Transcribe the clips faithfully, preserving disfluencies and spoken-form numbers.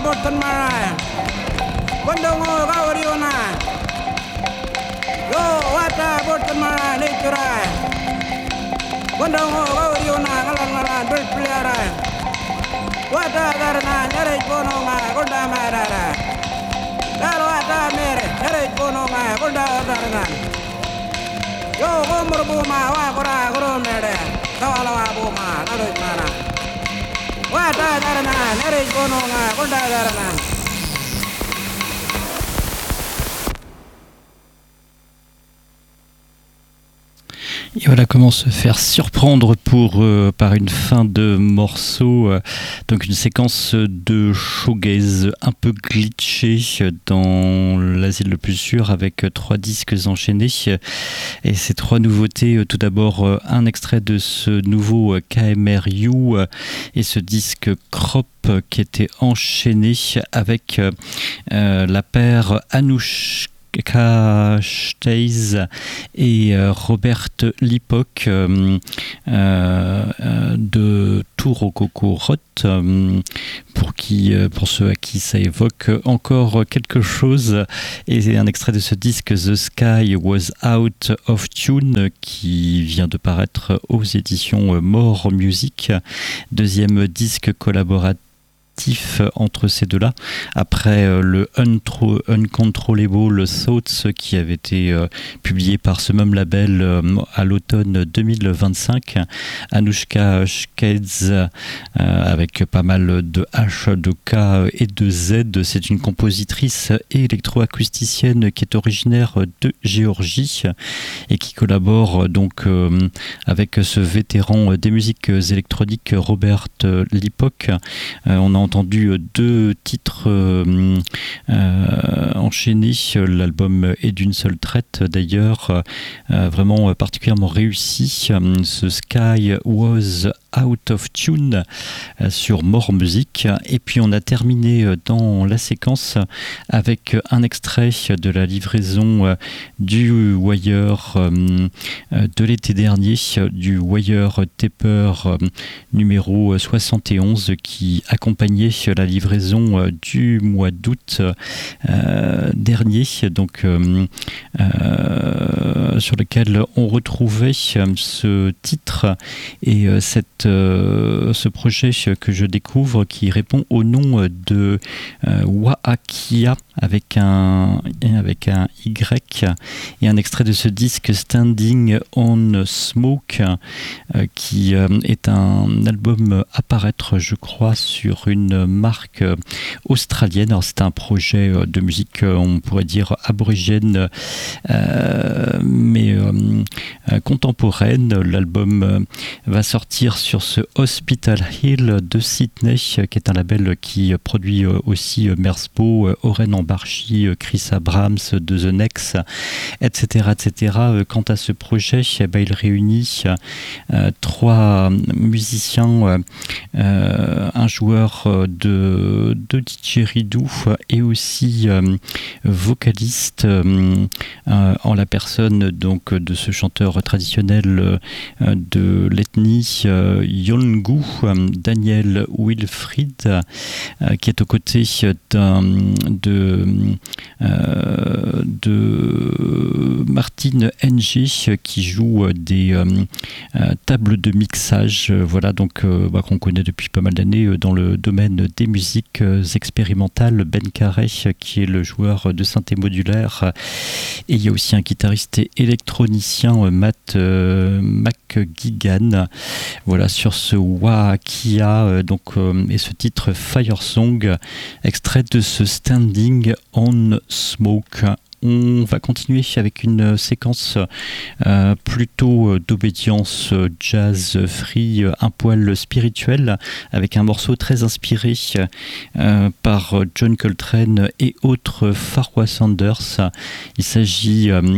botan marai Bandongo gauriona Yo wata botan marai lechurai Bandongo gauriona ngalan ngalan berpeliarai Wata darna nyare kono ma konda marara Daro wata mere nyare kono ma konda darna Yo gomur buma wa kora koro mere Kawala wa buma naloj mana Wata darna nyare kono ma konda darna Et voilà comment se faire surprendre pour, euh, par une fin de morceau, euh, donc une séquence de shoegaze un peu glitchée dans l'asile le plus sûr avec trois disques enchaînés et ces trois nouveautés. Tout d'abord un extrait de ce nouveau K M R U et ce disque Crop qui était enchaîné avec euh, la paire Anouchka Steis et euh, Robert Lipok euh, euh, de Turokoko euh, pour, qui, pour ceux à qui ça évoque encore quelque chose, et c'est un extrait de ce disque The Sky Was Out of Tune qui vient de paraître aux éditions More Music, deuxième disque collaboratif entre ces deux-là, après euh, le Untro- Uncontrollable Thoughts qui avait été euh, publié par ce même label euh, à l'automne deux mille vingt-cinq. Anouchka Steis euh, avec pas mal de H, de K et de Z. C'est une compositrice et électroacousticienne qui est originaire de Géorgie et qui collabore donc euh, avec ce vétéran des musiques électroniques Robert Lipok. Euh, on a entendu deux titres euh, euh, enchaînés. L'album est d'une seule traite d'ailleurs, euh, vraiment particulièrement réussi. Ce Sky Was Out of Tune euh, sur More Music. Et puis on a terminé dans la séquence avec un extrait de la livraison euh, du Wire euh, de l'été dernier, du Wire Taper euh, numéro soixante et onze qui accompagnait la livraison euh, du mois d'août euh, dernier, donc euh, euh, sur lequel on retrouvait euh, ce titre et euh, cette, euh, ce projet que je découvre qui répond au nom de euh, Waakia avec un, avec un Y, et un extrait de ce disque Standing on Smoke euh, qui euh, est un album à paraître je crois sur une marque australienne. Alors c'est un projet de musique on pourrait dire aborigène euh, mais euh, contemporaine. L'album va sortir sur ce Hospital Hill de Sydney qui est un label qui produit aussi Merzbow, Oren Ambarchi, Chris Abrams de The Next, et cetera, et cetera. Quant à ce projet, eh ben, il réunit euh, trois musiciens, euh, un joueur de, de didgeridoo et aussi euh, vocaliste euh, euh, en la personne donc de ce chanteur traditionnel euh, de l'ethnie euh, Yolngu, euh, Daniel Wilfried, euh, qui est aux côtés d'un de, euh, de Martine N G qui joue des euh, euh, tables de mixage, voilà, donc euh, bah, qu'on connaît depuis pas mal d'années dans le domaine des musiques expérimentales. Ben Carré qui est le joueur de synthé modulaire, et il y a aussi un guitariste et électronicien Matt euh, McGuigan, voilà, sur ce Waakia euh, donc euh, et ce titre Fire Song, extrait de ce Standing on Smoke. On va continuer avec une séquence euh, plutôt d'obédience jazz free, un poil spirituel, avec un morceau très inspiré euh, par John Coltrane et autres Farquhar Sanders. Il s'agit euh,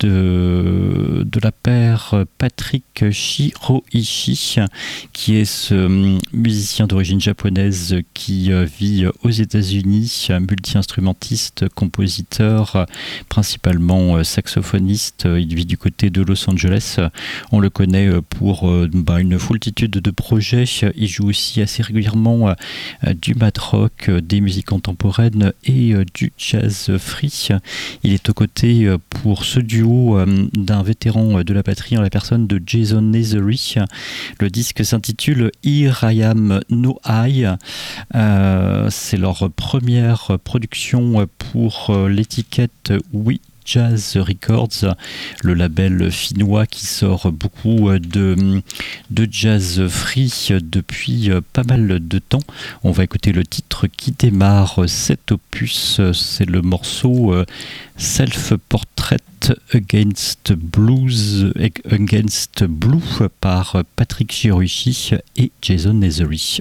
de, de la paire Patrick Shiroishi, qui est ce musicien d'origine japonaise qui euh, vit aux États-Unis, multi-instrumentiste, compositeur, principalement saxophoniste. Il vit du côté de Los Angeles. On le connaît pour bah, une foultitude de projets. Il joue aussi assez régulièrement du mat rock, des musiques contemporaines et du jazz free. Il est aux côtés pour ce duo d'un vétéran de la patrie en la personne de Jason Nethery. Le disque s'intitule Here I Am No I. Euh, c'est leur première production pour l'étiquette We Jazz Records, le label finnois qui sort beaucoup de, de jazz free depuis pas mal de temps. On va écouter le titre qui démarre cet opus, c'est le morceau Self-Portrait Against Blues Against Blue par Patrick Girucci et Jason Nethery.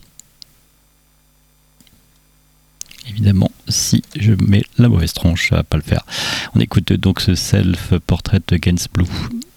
Évidemment, si je mets la mauvaise tranche, ça va pas le faire. On écoute donc ce Self-Portrait Against Blue.